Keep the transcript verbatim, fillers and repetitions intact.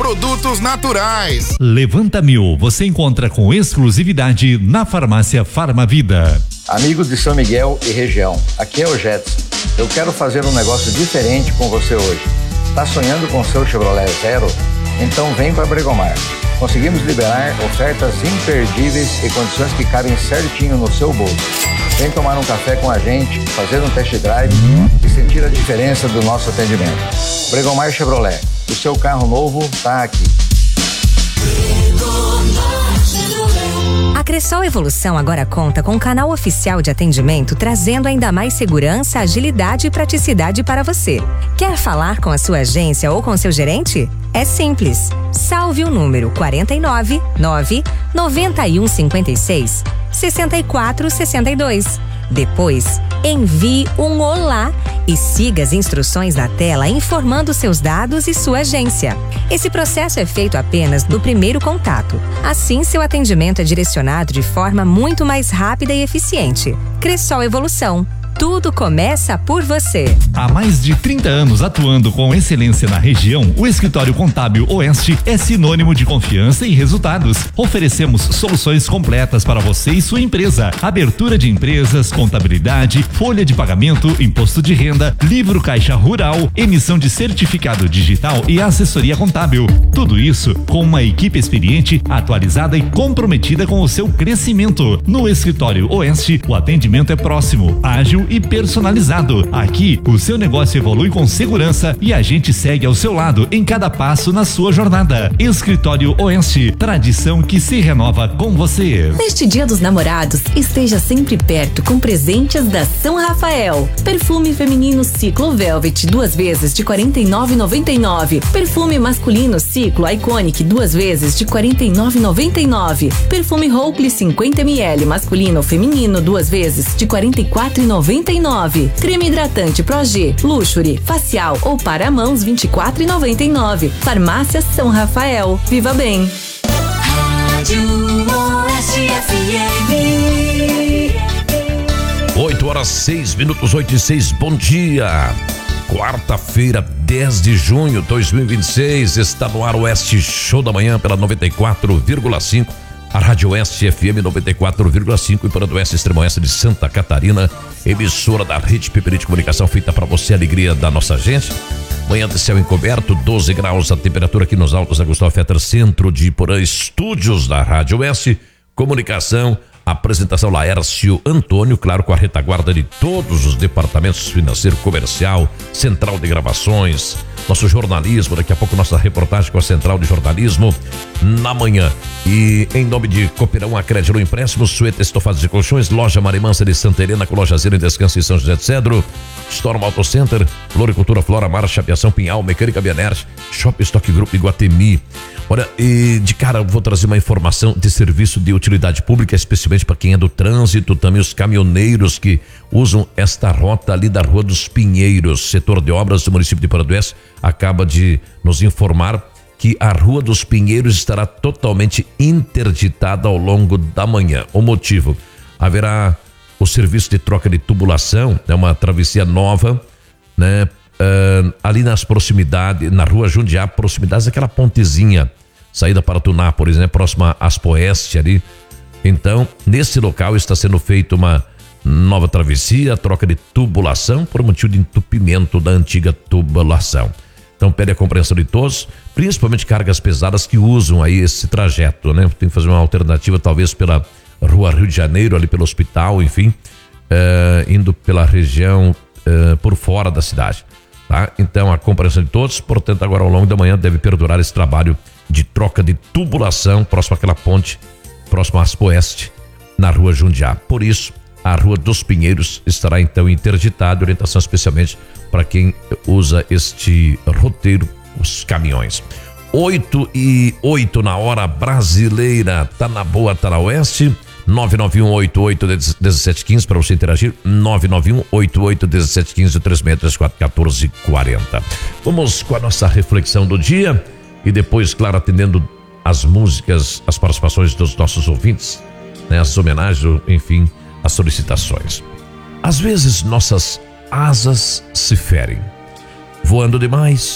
produtos naturais. Levanta Mil, você encontra com exclusividade na farmácia Farmavida. Amigos de São Miguel e região, aqui é o Jetson. Eu quero fazer um negócio diferente com você hoje. Tá sonhando com seu Chevrolet Zero? Então vem para Bregomar. Conseguimos liberar ofertas imperdíveis e condições que cabem certinho no seu bolso. Vem tomar um café com a gente, fazer um test drive e sentir a diferença do nosso atendimento. Bregomar Chevrolet, o seu carro novo tá aqui. A Cressol Evolução agora conta com um canal oficial de atendimento trazendo ainda mais segurança, agilidade e praticidade para você. Quer falar com a sua agência ou com seu gerente? É simples. Salve o número quatro nove nove, nove um cinco seis, seis quatro seis dois. Depois, envie um olá e siga as instruções na tela informando seus dados e sua agência. Esse processo é feito apenas no primeiro contato. Assim, seu atendimento é direcionado de forma muito mais rápida e eficiente. Cressol Evolução. Tudo começa por você. Há mais de trinta anos atuando com excelência na região, o Escritório Contábil Oeste é sinônimo de confiança e resultados. Oferecemos soluções completas para você e sua empresa. Abertura de empresas, contabilidade, folha de pagamento, imposto de renda, livro caixa rural, emissão de certificado digital e assessoria contábil. Tudo isso com uma equipe experiente, atualizada e comprometida com o seu crescimento. No Escritório Oeste, o atendimento é próximo, ágil e personalizado. Aqui, o seu negócio evolui com segurança e a gente segue ao seu lado em cada passo na sua jornada. Escritório Oeste, tradição que se renova com você. Neste Dia dos Namorados, esteja sempre perto com presentes da São Rafael. Perfume feminino Ciclo Velvet, duas vezes de quarenta e nove reais e noventa e nove centavos. Perfume masculino Ciclo Iconic, duas vezes de quarenta e nove reais e noventa e nove centavos. Perfume Hokley cinquenta mililitros masculino ou feminino, duas vezes de quarenta e quatro reais e noventa e nove centavos. Creme hidratante Progê, Luxury, facial ou para mãos, vinte e quatro reais e noventa e nove centavos. Farmácia São Rafael. Viva bem. Rádio Oeste F M. oito horas seis minutos, oito e seis. Bom dia. Quarta-feira, dez de junho de dois mil e vinte e seis, está no ar o Oeste Show da Manhã pela noventa e quatro vírgula cinco. A Rádio Oeste F M noventa e quatro vírgula cinco e para o Oeste Extremo Oeste de Santa Catarina, emissora da Rede Peperi de Comunicação, feita para você, a alegria da nossa gente. Manhã de céu encoberto, doze graus a temperatura aqui nos altos da Gustavo Fetter, centro de Iporã, estúdios da Rádio Oeste, comunicação, apresentação Laércio Antônio, claro, com a retaguarda de todos os departamentos financeiro, comercial, central de gravações, nosso jornalismo, daqui a pouco nossa reportagem com a central de jornalismo na manhã. E em nome de Cooperão, Acrédito Empréstimos, Sueta Estofados e Colchões, Loja Marimansa de Santa Helena, com loja zero em Descanso em São José de Cedro, Storm Auto Center, Floricultura Flora Mar, Chapeação Pinhal, Mecânica Bianers, Shop Stock Group Iguatemi. Olha, e de cara eu vou trazer uma informação de serviço de utilidade pública, especialmente para quem é do trânsito, também os caminhoneiros que usam esta rota ali da Rua dos Pinheiros. Setor de obras do município de Iporã do Oeste acaba de nos informar que a Rua dos Pinheiros estará totalmente interditada ao longo da manhã. O motivo: haverá o serviço de troca de tubulação, é uma travessia nova, né? Uh, ali nas proximidades, na Rua Jundiá, proximidades daquela pontezinha, saída para Tunápolis, né? Próxima a Aspo Oeste ali. Então, nesse local está sendo feita uma nova travessia, troca de tubulação por motivo de entupimento da antiga tubulação. Então, pede a compreensão de todos, principalmente cargas pesadas que usam aí esse trajeto, né? Tem que fazer uma alternativa talvez pela Rua Rio de Janeiro, ali pelo hospital, enfim, uh, indo pela região uh, por fora da cidade. Tá? Então, a compreensão de todos, portanto, agora ao longo da manhã deve perdurar esse trabalho de troca de tubulação próximo àquela ponte, próximo a Aspo Oeste, na Rua Jundiá. Por isso, a Rua dos Pinheiros estará então interditada, orientação especialmente para quem usa este roteiro, os caminhões. oito e oito na hora brasileira, tá na boa, tá na Oeste. nove nove um oito oito um sete um cinco para você interagir, nove nove um oito oito um sete um cinco, três seis três quatro, um quatro quatro zero. Vamos com a nossa reflexão do dia e depois, claro, atendendo as músicas, as participações dos nossos ouvintes, né, as homenagens, enfim, as solicitações. Às vezes nossas asas se ferem, voando demais